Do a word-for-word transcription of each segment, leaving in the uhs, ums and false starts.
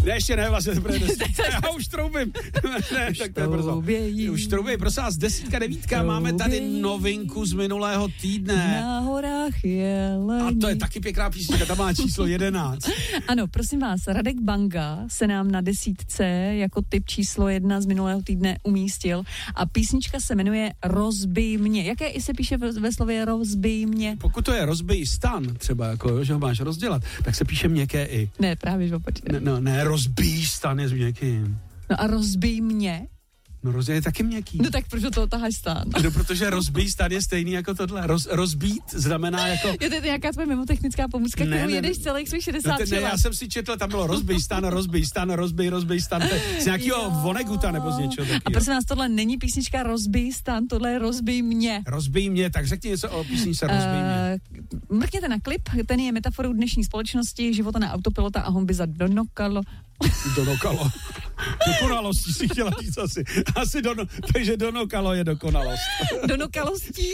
Ne, ještě ne, vlastně teprve desítka. Já už troubím. Ne, tak to je brzo. Už troubím, prosím vás, desítka, devítka, máme tady novinku z minulého týdne. Na horách jelení. A to je taky pěkná písnička, ta má číslo jedenáct. Ano, prosím vás, Radek Banga se nám na desítce jako typ číslo jedna z minulého týdne umístil a písnička se jmenuje Rozbij mě. Jaké i se píše ve, ve slově rozbij mě? Pokud to je rozbij stan, třeba jako, že ho máš rozdělat, tak se píše měkké i. Ne, právě, že počkej. Ne, no, ne, rozbij stan je s měkkým. No a rozbij mě? No rozbij je taky měkký. No tak proč do toho taháš stán? No protože rozbij stan je stejný jako tohle. Roz, rozbít znamená jako... Jo, to je nějaká tvoje mimotechnická pomůcka, ne, kterou ne, jedeš celých svých šedesát no, tři ne, let. já jsem si četl, tam bylo rozbij stan, rozbij stan, rozbij, rozbij stan. Z nějakého Voneguta nebo z něčeho takového. A prosím vás, tohle není písnička Rozbij stan, tohle je Rozbij mě. Rozbij mě, tak řekni něco o písničce Rozbij mě. Uh, mrkněte na klip, ten je metaforou dnešní společnosti, života na autopilota a honby za donokalo. Donokalo. Dokonalostí si chtěla říct asi. Asi dono, takže donokalo je dokonalost. Donokalostí,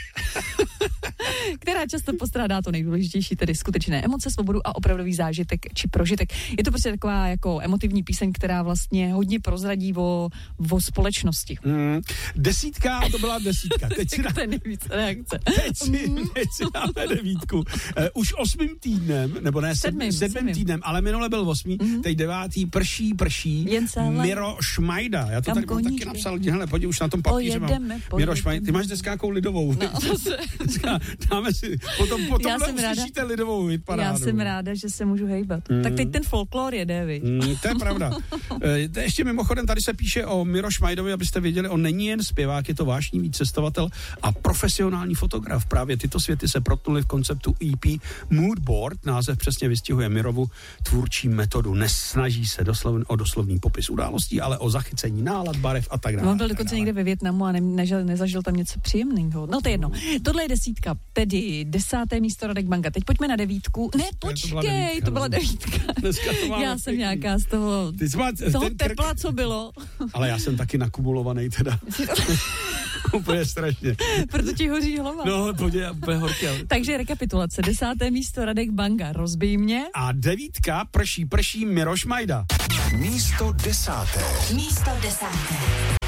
která často postrádá to nejdůležitější, tedy skutečné emoce, svobodu a opravdový zážitek či prožitek. Je to prostě taková jako emotivní píseň, která vlastně hodně prozradí o, o společnosti. Mm, desítka, to byla desítka. Teď si, na... to je nejvíc reakce. Teď si, teď si dáme devítku. Uh, už osmým týdnem, nebo ne, sedmým, sedmým, sedmým týdnem, ale minule byl osmý, mm-hmm. teď devátý, prší, prší. Miro Šmajda. Já to tak mám taky napsal, hele, pojď už na tom papíře mám. Miro Šmajda. Ty máš dneska nějakou lidovou. No, dneska dáme si, potom, potom uslyšíte lidovou hitparádu. Já jsem ráda, že se můžu hejbat. Mm. Tak teď ten folklor jede, vy. Mm, to je pravda. E, ještě mimochodem, tady se píše o Miro Šmajdovi, abyste věděli, on není jen zpěvák, je to vášnivý cestovatel a profesionální fotograf. Právě tyto světy se protnuly v konceptu E P Moodboard. Název přesně vystihuje Mirovu tvůrčí metodu. Nesnaží se doslov, o doslovný popis událostí, ale o zachycení nálad, barev a tak dále. On byl dokonce někde ve Vietnamu a ne, nežil, nezažil tam něco příjemného. No to je jedno. Tohle je desítka, tedy desáté místo Radek Banga. Teď pojďme na devítku. Ne, počkej, to byla devítka. To já jsem nějaká z toho, z toho tepla, krk... co bylo. Ale já jsem taky nakumulovaný teda. Úplně strašně. Proto ti hoří hlava. No, podě, bude horký. Takže rekapitulace. Desáté místo Radek Banga, Rozbij mě. A devítka, prší, prší, Miro Šmajda. Místo desáté. Místo desáté.